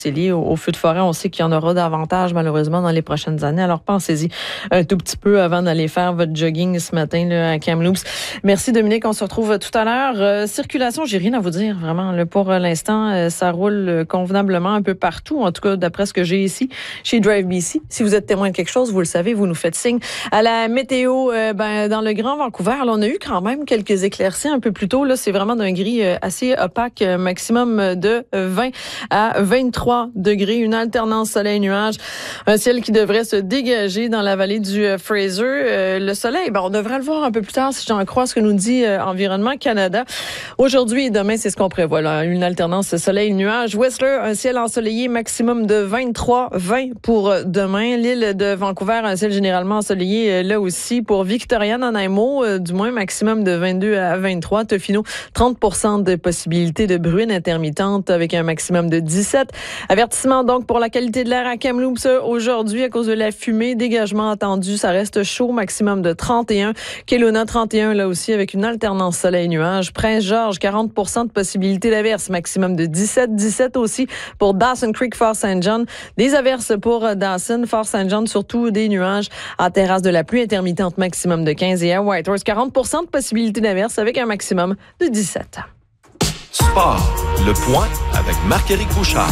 C'est lié au feu de forêt. On sait qu'il y en aura davantage, malheureusement, dans les prochaines années. Alors, pensez-y un tout petit peu avant d'aller faire votre jogging ce matin là, à Kamloops. Merci, Dominique. On se retrouve tout à l'heure. Circulation, j'ai rien à vous dire, vraiment. Là, pour l'instant, ça roule convenablement un peu partout. En tout cas, d'après ce que j'ai ici, chez Drive BC. Si vous êtes témoin de quelque chose, vous le savez, vous nous faites signe. À la météo, dans le Grand Vancouver, là, on a eu quand même quelques éclaircies un peu plus tôt. Là, c'est vraiment d'un gris assez opaque, maximum de 20 à 23 degrés, une alternance soleil-nuage, un ciel qui devrait se dégager dans la vallée du Fraser. Le soleil, on devrait le voir un peu plus tard si j'en crois ce que nous dit Environnement Canada. Aujourd'hui et demain, c'est ce qu'on prévoit, là, une alternance soleil-nuage. Whistler, un ciel ensoleillé, maximum de 23-20 pour demain. L'île de Vancouver, un ciel généralement ensoleillé là aussi. Pour Victoria, Nanaimo, du moins maximum de 22 à 23. Tofino, 30% de possibilité de bruine intermittente avec un maximum de 17. Avertissement donc pour la qualité de l'air à Kamloops aujourd'hui à cause de la fumée. Dégagement attendu, ça reste chaud, maximum de 31. Kelowna, 31 là aussi avec une alternance soleil-nuage. Prince-Georges, 40% de possibilité d'averse, maximum de 17. 17 aussi pour Dawson Creek, Fort St. John. Des averses pour Dawson, Fort St. John, surtout des nuages à terrasse de la pluie intermittente, maximum de 15. Et à Whitehorse, 40% de possibilité d'averse avec un maximum de 17. Sport, le point avec Marc-Éric Bouchard.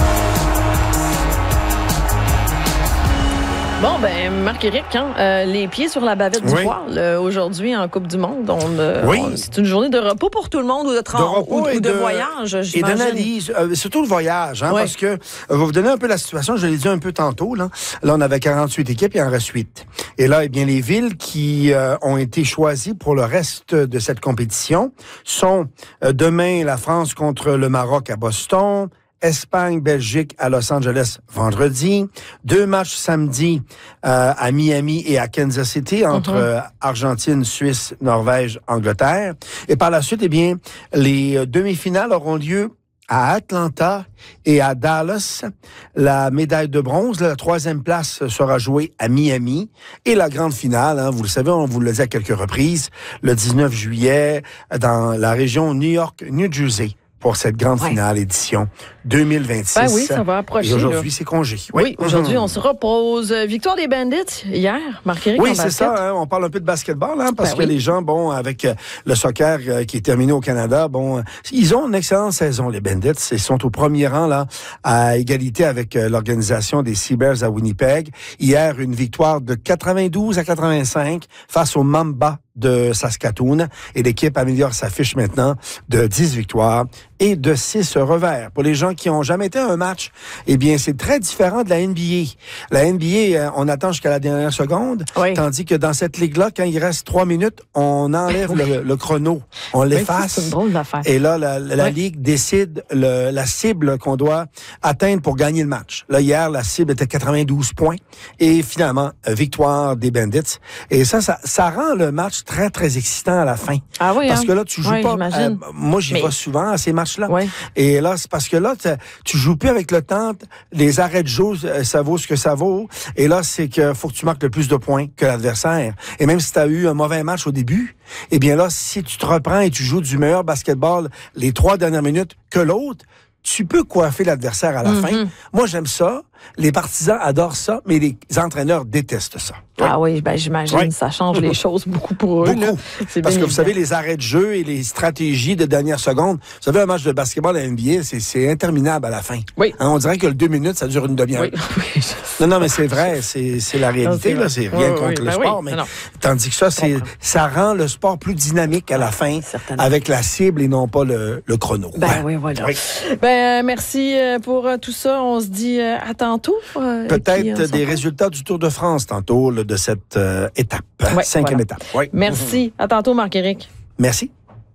Bon, Marc-Éric, les pieds sur la bavette du poil aujourd'hui en Coupe du Monde. C'est une journée de repos pour tout le monde ou de voyage, j'imagine. Et d'analyse, surtout le voyage, parce que je vais vous donner un peu la situation, je l'ai dit un peu tantôt. Là, on avait 48 équipes, il en reste 8. Et là, les villes qui ont été choisies pour le reste de cette compétition sont demain la France contre le Maroc à Boston, Espagne, Belgique à Los Angeles vendredi. 2 matchs samedi à Miami et à Kansas City entre Argentine, Suisse, Norvège, Angleterre. Et par la suite, les demi-finales auront lieu à Atlanta et à Dallas. La médaille de bronze, la 3e place sera jouée à Miami. Et la grande finale, vous le savez, on vous le dit à quelques reprises, le 19 juillet dans la région New York-New Jersey. Pour cette grande finale édition 2026. Oui, ça va approcher. Et aujourd'hui, c'est congé. Oui, aujourd'hui, on se repose. Victoire des Bandits hier, Marc-Éric. Oui, c'est ça. On parle un peu de basketball, parce que les gens, avec le soccer qui est terminé au Canada, ils ont une excellente saison, les Bandits. Ils sont au premier rang, là, à égalité avec l'organisation des Seabears à Winnipeg. Hier, une victoire de 92 à 85 face au Mamba de Saskatoon. Et l'équipe améliore sa fiche maintenant de 10 victoires et de 6 revers. Pour les gens qui n'ont jamais été à un match, c'est très différent de la NBA. La NBA, on attend jusqu'à la dernière seconde, tandis que dans cette ligue-là, quand il reste 3 minutes, on enlève le chrono. On l'efface. C'est une drôle d'affaire. Et là, la ligue décide la cible qu'on doit atteindre pour gagner le match. Là, hier, la cible était 92 points. Et finalement, victoire des Bandits. Et ça rend le match très, très excitant à la fin. Ah oui, parce que là, tu joues pas... moi, j'y vais souvent à ces matchs-là. Et là, c'est parce que là, tu joues plus avec le temps. Les arrêts de jeu, ça vaut ce que ça vaut. Et là, c'est que faut que tu marques le plus de points que l'adversaire. Et même si tu as eu un mauvais match au début, là, si tu te reprends et tu joues du meilleur basketball les 3 dernières minutes que l'autre, tu peux coiffer l'adversaire à la fin. Moi, j'aime ça. Les partisans adorent ça, mais les entraîneurs détestent ça. Ah oui, j'imagine, ça change les choses beaucoup pour eux. Là. Parce que vous savez, les arrêts de jeu et les stratégies de dernière seconde, vous savez, un match de basketball à NBA, c'est interminable à la fin. Oui. On dirait que le 2 minutes, ça dure une demi-heure. Oui. Non, mais c'est vrai, c'est la réalité, là, c'est rien contre le sport, mais tandis que ça rend le sport plus dynamique à la fin, avec la cible et non pas le chrono. Oui, voilà. Merci pour tout ça. On se dit à tantôt. Peut-être des résultats du Tour de France tantôt de cette étape, 5e étape. Merci. À tantôt, Marc-Éric. Merci.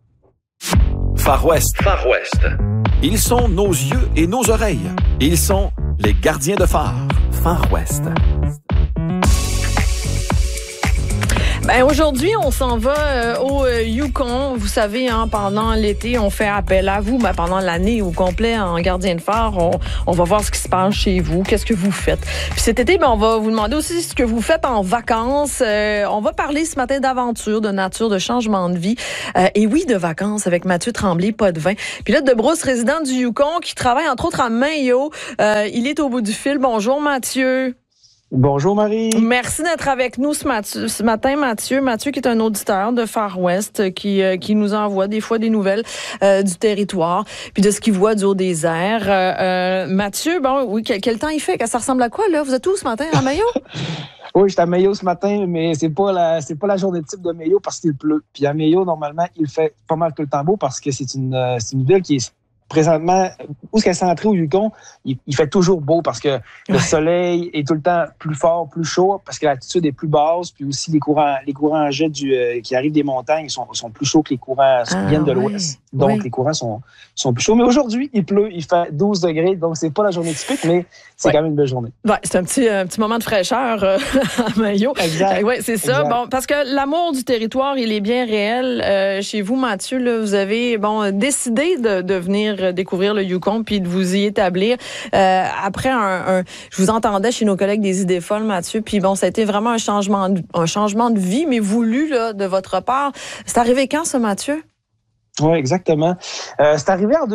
Far West. Ils sont nos yeux et nos oreilles. Ils sont les gardiens de phare. Far West. Ben aujourd'hui, on s'en va au Yukon. Vous savez, pendant l'été, on fait appel à vous. Ben, pendant l'année au complet, en gardien de phare, on va voir ce qui se passe chez vous. Qu'est-ce que vous faites? Puis cet été, on va vous demander aussi ce que vous faites en vacances. On va parler ce matin d'aventure, de nature, de changement de vie. Et oui, de vacances avec Mathieu Tremblay, pas de vin. Pilote de brousse, résident du Yukon, qui travaille entre autres à Mayo. Il est au bout du fil. Bonjour Mathieu. Bonjour Marie. Merci d'être avec nous ce matin, Mathieu. Mathieu qui est un auditeur de Far West qui nous envoie des fois des nouvelles du territoire puis de ce qu'il voit du haut des airs. Mathieu, oui, quel temps il fait? Ça ressemble à quoi là? Vous êtes où ce matin à Mayo? Oui, j'étais à Mayo ce matin, mais c'est pas la journée type de Mayo parce qu'il pleut. Puis à Mayo, normalement, il fait pas mal tout le temps beau parce que c'est une ville qui est présentement, où est-ce qu'elle est centrée au Yukon, il fait toujours beau parce que le soleil est tout le temps plus fort, plus chaud, parce que l'altitude est plus basse, puis aussi les courants en jet qui arrivent des montagnes sont plus chauds que les courants qui viennent de l'ouest. Donc, les courants sont plus chauds. Mais aujourd'hui, il pleut, il fait 12 degrés, donc c'est pas la journée typique, mais c'est quand même une belle journée. Ouais, c'est un petit moment de fraîcheur à Mayo. Exact. Oui, c'est ça. Exact. Bon, parce que l'amour du territoire, il est bien réel. Chez vous, Mathieu, là, vous avez décidé de venir découvrir le Yukon puis de vous y établir. Après, je vous entendais chez nos collègues des Idées folles, Mathieu, puis ça a été vraiment un changement de vie, mais voulu là, de votre part. C'est arrivé quand, ça, Mathieu? Oui, exactement. C'est arrivé en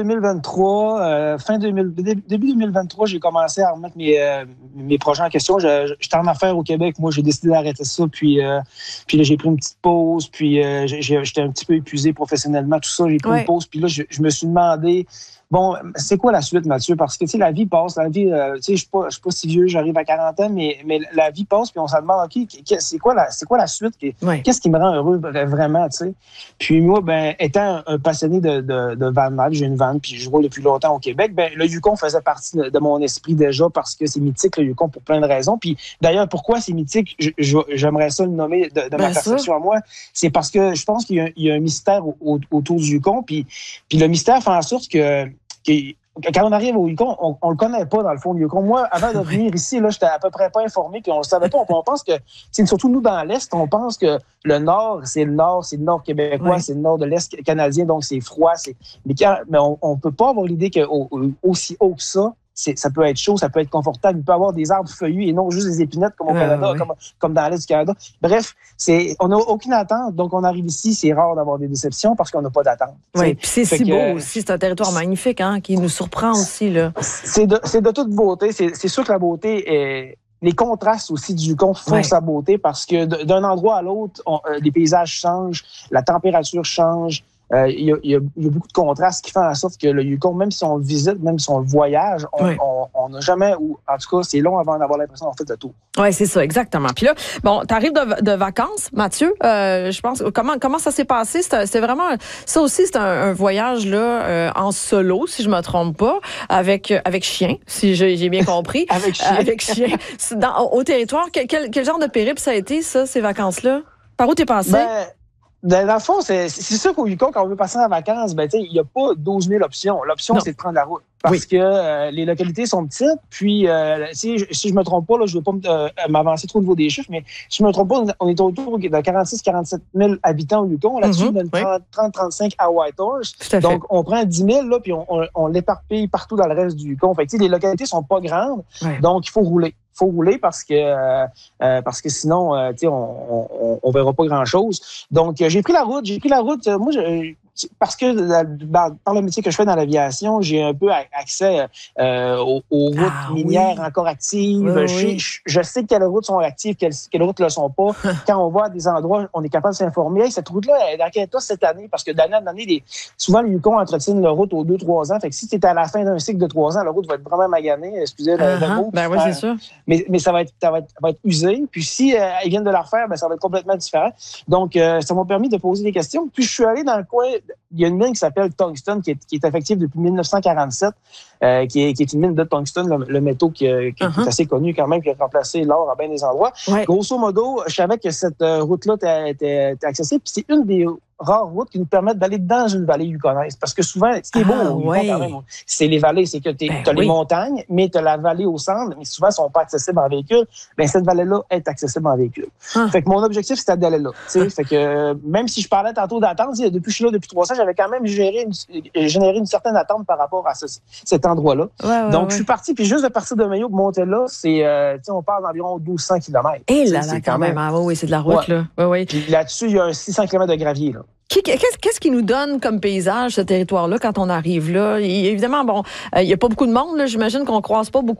2023, début 2023, j'ai commencé à remettre mes projets en question. J'étais en affaires au Québec, moi j'ai décidé d'arrêter ça, puis là j'ai pris une petite pause, puis j'étais un petit peu épuisé professionnellement, tout ça, j'ai pris une pause, puis là je me suis demandé, bon, c'est quoi la suite, Mathieu? Parce que, la vie passe, je suis pas si vieux, j'arrive à 40 ans, mais la vie passe, puis on se demande, OK, c'est quoi la suite? Qu'est-ce qui me rend heureux vraiment, tu sais? Puis moi, étant un passionné de van life, j'ai une van, puis je roule depuis longtemps au Québec, le Yukon faisait partie de mon esprit déjà, parce que c'est mythique, le Yukon, pour plein de raisons. Puis d'ailleurs, pourquoi c'est mythique? J'aimerais ça le nommer de ma perception à moi. C'est parce que je pense qu'il y a un mystère autour du Yukon, puis le mystère fait en sorte que quand on arrive au Yukon, on le connaît pas dans le fond, le Yukon. Moi, avant de venir ici, là, j'étais à peu près pas informé, puis on le savait pas. On pense que, surtout nous dans l'Est, on pense que le Nord, c'est le Nord québécois, c'est le Nord de l'Est canadien, donc c'est froid. Mais on peut pas avoir l'idée que aussi haut que ça, ça peut être chaud, ça peut être confortable. Il peut y avoir des arbres feuillus et non juste des épinettes comme au Canada, comme dans l'Est du Canada. Bref, on n'a aucune attente. Donc, on arrive ici, c'est rare d'avoir des déceptions parce qu'on n'a pas d'attente. Oui, puis c'est beau aussi. C'est un territoire magnifique qui nous surprend aussi, là. C'est de toute beauté. C'est sûr que la beauté est... Les contrastes aussi du Yukon font sa beauté parce que d'un endroit à l'autre, les paysages changent, la température change. Il y a beaucoup de contrastes qui font en sorte que le Yukon, même si on le visite, même si on le voyage, on n'a jamais, ou en tout cas, c'est long avant d'avoir l'impression d'avoir fait le tour. Oui, c'est ça, exactement. Puis là, tu arrives de vacances, Mathieu. Je pense, comment ça s'est passé? C'est vraiment, ça aussi, c'est un voyage là en solo, si je me trompe pas, avec chien, si j'ai bien compris. Avec chien. Au territoire, quel genre de périple ça a été, ça, ces vacances-là? Par où t'es passé? Dans le fond, c'est sûr qu'au Yukon, quand on veut passer en vacances, il n'y a pas 12 000 options. L'option, c'est de prendre la route. Parce que les localités sont petites. Puis, si je me trompe pas, là, je ne veux pas m'avancer trop au niveau des chiffres, mais si je me trompe pas, on est autour de 46-47 000 habitants au Yukon. Là-dessus, on a 30-35 à Whitehorse. Donc, on prend 10 000, là, puis on l'éparpille partout dans le reste du Yukon. Fait que, les localités sont pas grandes. Donc, il faut rouler. Il faut rouler parce que sinon, on verra pas grand-chose. Donc, j'ai pris la route. Moi, parce que par le métier que je fais dans l'aviation, j'ai un peu accès aux routes minières encore actives. Je sais quelles routes sont actives, quelles routes ne le sont pas. Quand on va à des endroits, on est capable de s'informer. Hey, cette route-là, elle est dans quel état cette année? Parce que d'année en année, souvent, les Yukon entretiennent leur route aux 2-3 ans. Fait que si tu es à la fin d'un cycle de 3 ans, la route va être vraiment maganée. Excusez le mot. Oui, c'est sûr. Mais ça va être usé. Puis si ils viennent de la refaire, ça va être complètement différent. Donc, ça m'a permis de poser des questions. Puis je suis allé dans le coin. Il y a une mine qui s'appelle Tungsten, qui est effective depuis 1947, qui est une mine de tungsten, le métaux qui est assez connu quand même, qui a remplacé l'or à bien des endroits. Grosso modo, je savais que cette route-là était accessible. Puis c'est rares routes qui nous permettent d'aller dans une vallée yukonaise. Parce que souvent, ce qui est beau au Yukon, quand même, c'est les vallées. C'est que tu as les montagnes, mais tu as la vallée au centre, mais souvent, elles ne sont pas accessibles en véhicule. Bien, cette vallée-là est accessible en véhicule. Fait que mon objectif, c'était d'aller là. Fait que même si je parlais tantôt d'attente, depuis que je suis là depuis 3 ans, j'avais quand même généré une certaine attente par rapport à cet endroit-là. Donc, je suis parti, puis juste de partir de Mayo pour monter là, c'est, on parle d'environ 1200 km. Et là, quand même. Oui, c'est de la route, là. Oui. Puis là-dessus, il y a un 600 km de gravier, là. Qu'est-ce qui nous donne comme paysage, ce territoire-là, quand on arrive là? Évidemment, il n'y a pas beaucoup de monde, là. J'imagine qu'on ne croise pas beaucoup